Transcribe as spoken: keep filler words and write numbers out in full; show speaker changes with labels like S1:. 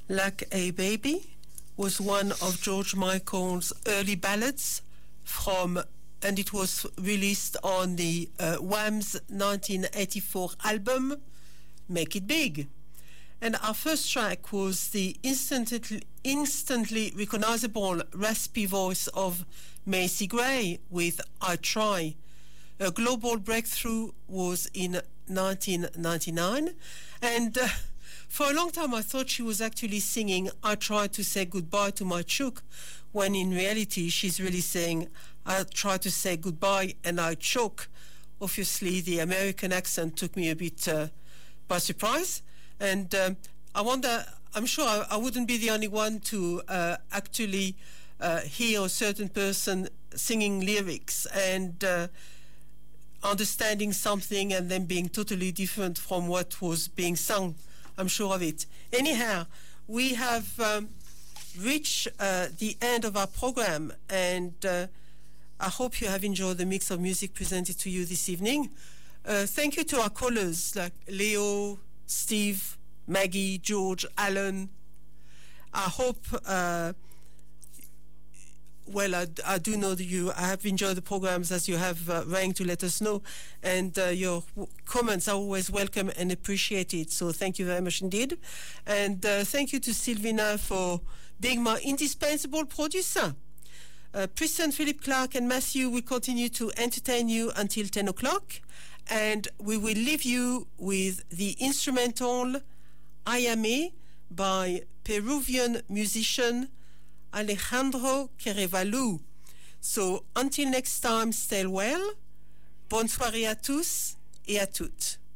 S1: Like a Baby was one of George Michael's early ballads from, and it was released on the uh, Wham's nineteen eighty-four album, Make It Big. And our first track was the instantly, instantly recognizable raspy voice of Macy Gray with I Try. A global breakthrough was in nineteen ninety-nine, and uh, for a long time I thought she was actually singing I Try to Say Goodbye to My Chook, when in reality she's really saying I try to say goodbye and I choke. Obviously the American accent took me a bit uh, by surprise, and um, I wonder, I'm sure I, I wouldn't be the only one to uh, actually uh, hear a certain person singing lyrics and uh, understanding something and then being totally different from what was being sung. I'm sure of it. Anyhow, we have um, reached uh, the end of our program, and uh, I hope you have enjoyed the mix of music presented to you this evening. Uh, thank you to our callers like Leo, Steve, Maggie, George, Alan. I hope, uh, well, I, I do know that you I have enjoyed the programs as you have uh, rang to let us know, and uh, your w- comments are always welcome and appreciated. So thank you very much indeed. And uh, thank you to Sylvina for being my indispensable producer. Uh, Preston, Philip Clark and Matthew will continue to entertain you until ten o'clock, and we will leave you with the instrumental Ayame by Peruvian musician Alejandro Querevalu. So until next time, stay well. Bonne soirée à tous et à toutes.